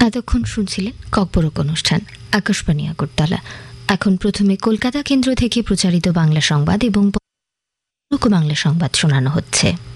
এতক্ষণ শুনছিলেন ককবরক অনুষ্ঠান, আকাশবাণী আগরতলা। এখন প্রথমে কলকাতা কেন্দ্র থেকে প্রচারিত বাংলা সংবাদ এবং বাংলা সংবাদ শোনানো হচ্ছে।